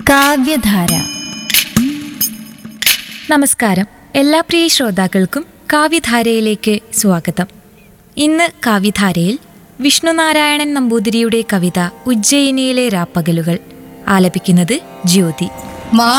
കാവ്യധാര. നമസ്കാരം, എല്ലാ പ്രിയ ശ്രോതാക്കൾക്കും കാവ്യധാരയിലേക്ക് സ്വാഗതം. ഇന്ന് കാവ്യധാരയിൽ വിഷ്ണുനാരായണൻ നമ്പൂതിരിയുടെ കവിത ഉജ്ജയിനിയിലെ രാപ്പകലുകൾ ആലപിക്കുന്നത് ജ്യോതി.